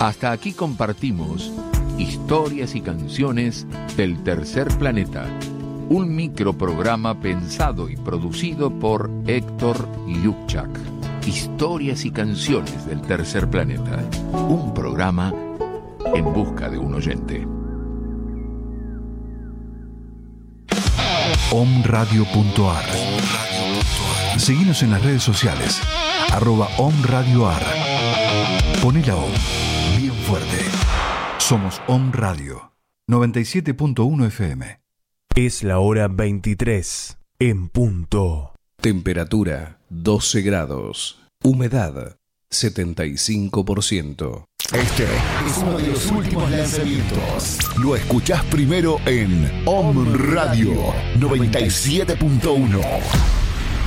Hasta aquí compartimos historias y canciones del Tercer Planeta, un microprograma pensado y producido por Héctor Lukchak. Historias y canciones del Tercer Planeta, un programa en busca de un oyente. omradio.ar. Seguinos en las redes sociales, @omradioar. Poné la OM bien fuerte. Somos OM Radio 97.1 FM. Es la hora 23 en punto. Temperatura 12 grados. Humedad 75%. Este es uno de los últimos lanzamientos. Lo escuchás primero en OM Radio 97.1.